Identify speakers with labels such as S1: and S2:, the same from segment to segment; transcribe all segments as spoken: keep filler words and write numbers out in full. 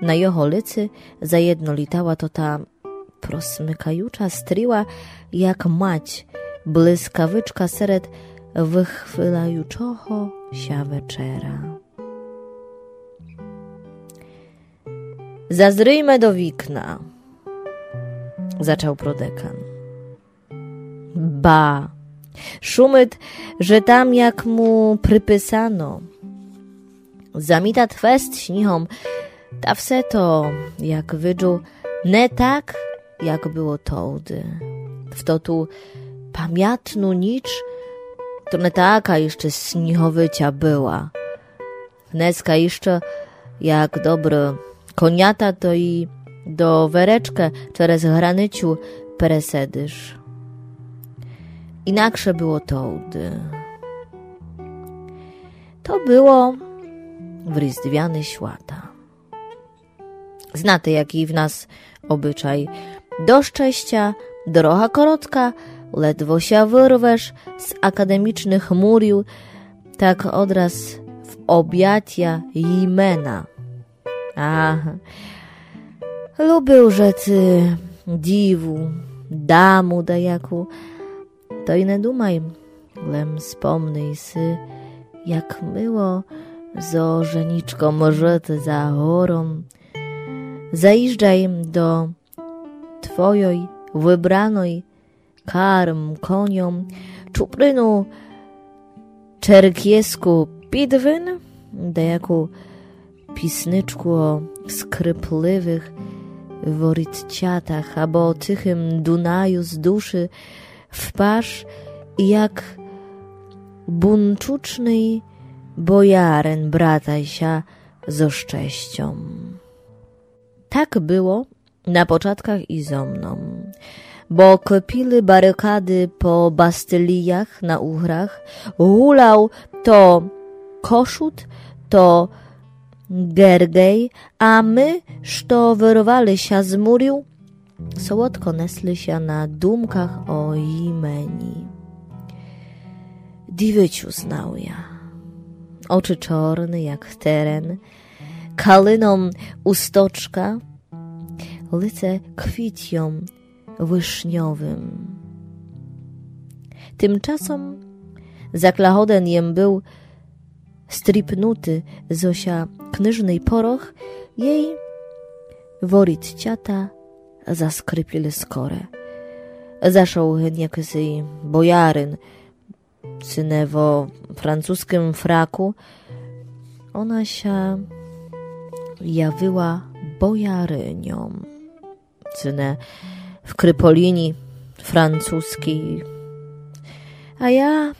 S1: na jeho licy zajednolitała to ta prosmykajucza stryła, jak mać, błyskawyczka seret wychwylajuczego się wieczera. Zazryjmy do wikna, zaczął prodekan. Ba, szumyt, że tam jak mu przypysano. Zamitat fest śnichom, ta wse to, jak wydżu, nie tak, jak było tołdy. W to tu pamiętnu nicz, to nie taka jeszcze śnichowycia była. Wneska jeszcze, jak dobre koniata, to i do wereczkę przez granyciu peresedysz. Inaksze było tołdy. To było w ryzdwiany świata. Znaty, jaki w nas obyczaj. Do szczęścia droga korotka, ledwo się wyrwesz z akademicznych murił, tak odraz w objatia imena. Aha, lubił rzeczy dziwu, damu dajaku, to i nie dumaj, lem wspomnij sy, jak myło zo żeniczką może za gorą. Zajeżdżaj do twojej wybranej karm koniom, czuprynu czerkiesku pidwyn, dajaku pisnyczku o skrypliwych worytciatach, albo o tychym Dunaju z duszy wpasz, jak bunczuczny bojaren brataj się zo szczęścią. Tak było na początkach i zo mną, bo klepili barykady po bastylijach na uchrach, hulał to Koszut, to Gergej, a my, što wyrwali się z muriu, słodko nesli się na dumkach o imeni. Diwyciu znał ja, oczy czorne jak teren, kaliną ustoczka, lice kwitją wyszniowym. Tymczasem za klachodeniem był stripnuty Zosia knyżnej poroch, jej worytciata zaskrypili skore. Zaszł niekiedy bojaryn, syne wo francuskim fraku. Ona się jawiła bojarynią, syne w krypolini francuskiej. A ja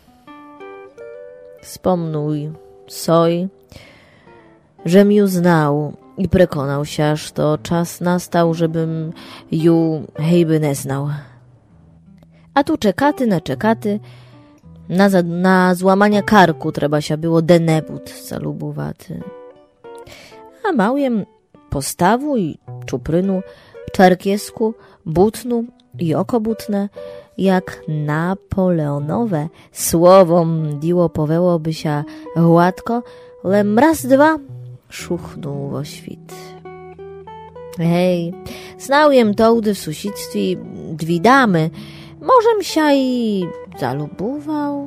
S1: wspomnuj soj, że mi ju znał i przekonał się, że to czas nastał, żebym ju hejby nie znał. A tu czekaty na czekaty, na, za, na złamania karku trzeba się było denebut zalubowaty. A małym postawu i czuprynu, czarkiesku, butnu i oko butne, jak napoleonowe słowom diło powełoby się gładko, lem raz dwa szuchnął wo świt. Hej, znałem tołdy w sąsiedztwie dwie damy, możem się i zalubował.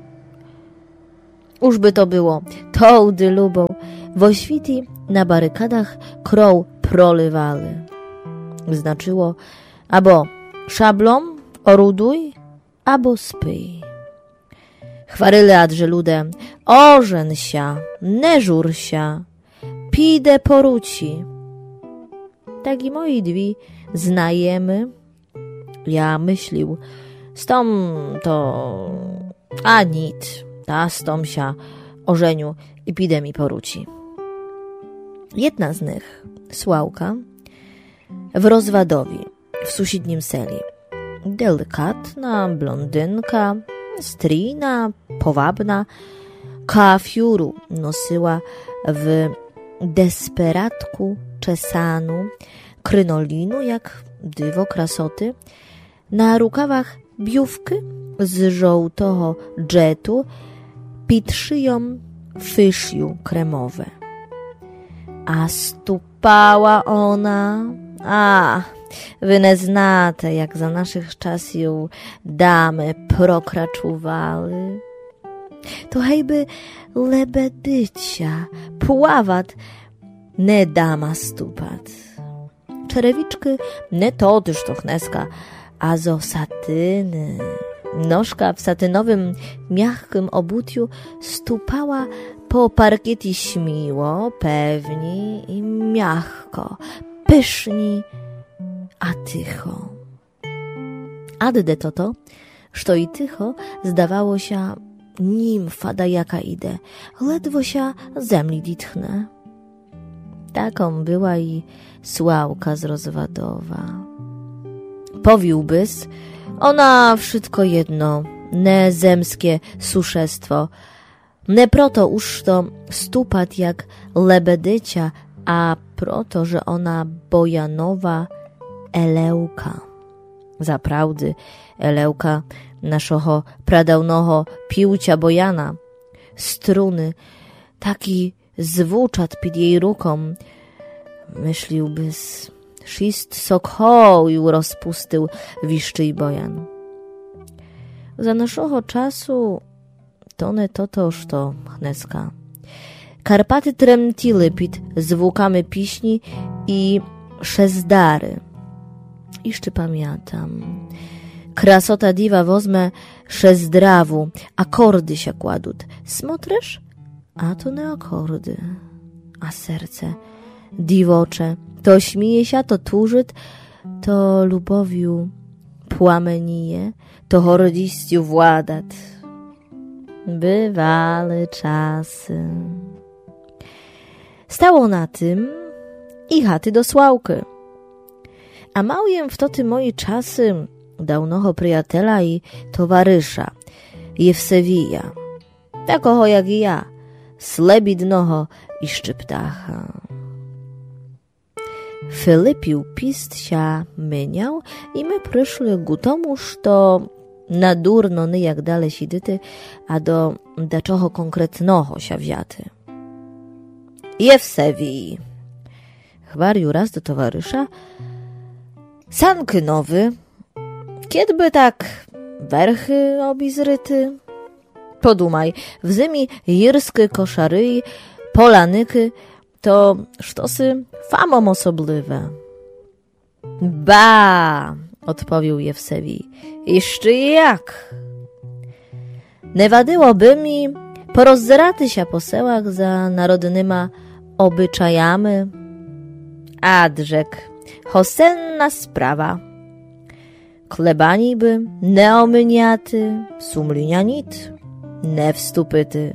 S1: Użby to było, tołdy lubą, wo świti na barykadach krął prolywali. Znaczyło, abo szablą oruduj, abo spyj. Chwaryli adże ludę, ożen się, nie żur się, pide poruci. Tak i moi dwi znajemy, ja myślił, z tą to, a nic, ta z tą się ożeniu i pide mi poruci. Jedna z nich, Sławka, w rozwadowi, w sąsiednim seli. Delikatna blondynka, stryjna, powabna, kafiuru nosiła w desperatku czesanu, krynolinu jak dywo krasoty, na rukawach biówki z żołtogo dżetu, pід szyją fyszju kremowe. a stupała ona, a wy nie znate, jak za naszych czasów damy prokraczowały. To hejby lebedycia, pławat, nie dama stupat. Czerewiczki nie to też to chneska, a zo satyny. Nożka w satynowym, miachkim obutiu stupała po parkieti śmiło, pewni i miachko, pyszni, a tycho. Adde to to, że i tycho zdawało się nimfa da jaka idę, ledwo się zemli ditchne. Taką była i Sławka z Rozwadowa. Powiłbys, ona wszystko jedno, ne zemskie suszestwo, ne proto uż to stupat jak lebedycia, a proto, że ona bojanowa Eleuka. Zaprawdy, Eleuka naszego pradawnego piłcia bojana, struny, taki zwuczat pod jej ruką, myśliłbys, szist sokhoł rozpustył wiszczy bojan. Za naszego czasu to nie to toż to chneska. Karpaty tremtiły pід zwłokami piśni i szezdary. Jeszcze pamiętam. Krasota diwa wozmę szezdrawu, akordy się kładut. Smotrzysz? A to nie akordy. A serce diwocze, to śmieje się, to tużyt, to lubowiu płamenije, to hordziściu władat. Bywale czasy. Stało na tym i chaty do Sławki. A małjem w toty moje czasy dawnoho przyjatela i towarysza, Jewsewija, takoho jak i ja, slebidnoho i szczyptacha. Filipiu pist się myniał i my przyszli ku tomu, że nadurno nie jak dalej sidyty, a do daczoho konkretnoho się wziaty. Jewsewii. Chwarił raz do towarysza, sanky nowy, kiedby tak werchy obizryty? Podumaj, w zimi jirskie koszary, polanyky, to sztosy famom osobliwe. Ba, odpowiedział Jewsewii, jeszcze jak. Nie wadyłoby mi porozzeraty się po sełach za narodnyma obyczajami. Adrzek, hosenna sprawa. Klebani by neomyniaty, sumlinianit, ne wstupyty.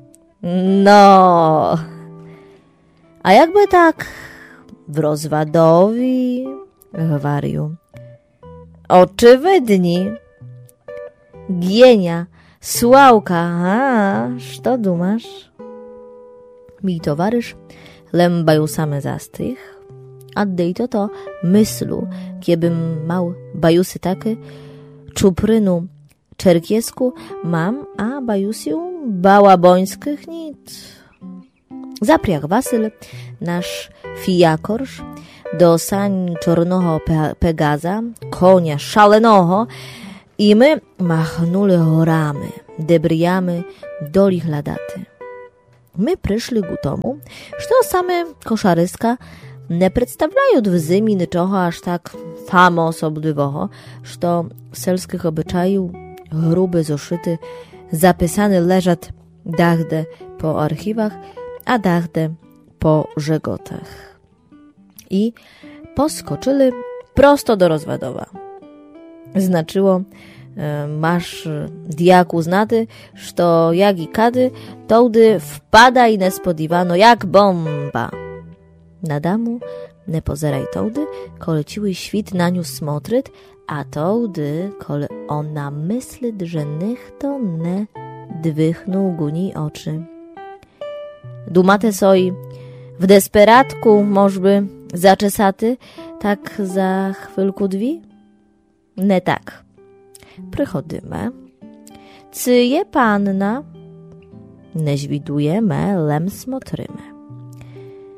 S1: No, a jakby tak w Rozwadowi, gwariu. Oczywidni. Gienia, Sławka, a, co dumasz? Mi towarysz lębaju same zastych, a dej to to myslu, kiebym mał bajusy takie, czuprynu czerkiesku mam, a bajusiu bałabońskich nic. Zapriach Wasyl, nasz fijakorz, do sań czornoho pe Pegaza, konia szalenoho, i my machnuli horamy, debriamy do lich ladaty. My przyszli ku tomu, że same koszaryska nie przedstawiają w zimi niczoho aż tak famo osobliwoho, że w selskich obyczajów gruby zoszyty zapisane leżat dachde po archiwach, a dachde po żegotach. I poskoczyli prosto do Rozwadowa. Znaczyło, masz diaku znaty, że jak i kady, tołdy wpada i nespodziewano jak bomba. Na damu nie pozeraj tołdy, koleciły świt na niu smotryt, a tołdy, kole ona myśli, że nich to ne dwychnął guni oczy. Dumate soi, w desperatku możby zaczesaty, tak za chwilku dwi? Ne tak. Przychodymy. Cyje panna? Ne zwidujemy, lem smotrymy.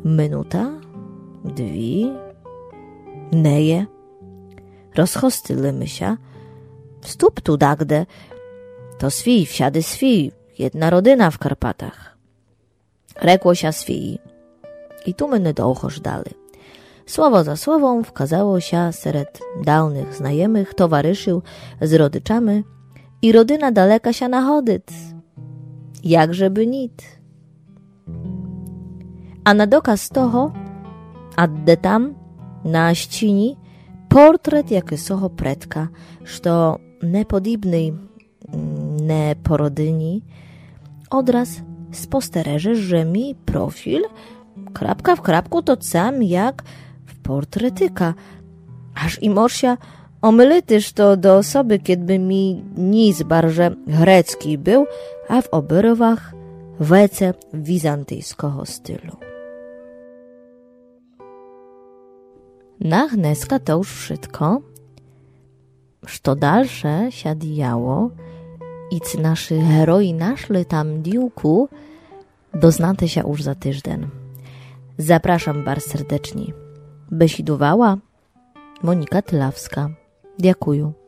S1: Minuta, dwie, neje. Rozchostylymy się. Wstup tu dagde. To swi, wsiady swi, jedna rodyna w Karpatach. Rekło się swi. I tu my dołchoż dali. Słowo za słową wkazało się seret dawnych znajomych, towarzyszył z rodyczami i rodyna daleka się nachodyc. Jakżeby nit. A na dokaz toho, adde tam, na ścini, portret jakiesoho predka, što nepodibny, ne porodyni, odraz spostereżesz, że mi profil krapka w krapku to sam jak w portretyka. Aż i morsia omylityż to do osoby, kiedby mi nic barże grecki był, a w obyrwach wece wizantyjskiego stylu. Na Gneska to już wszystko, što dalsze się diało i c naszy heroi naszli tam diłku, doznate się już za tyżden. Zapraszam bardzo serdecznie. Besidowała Monika Tylawska. Dziękuję.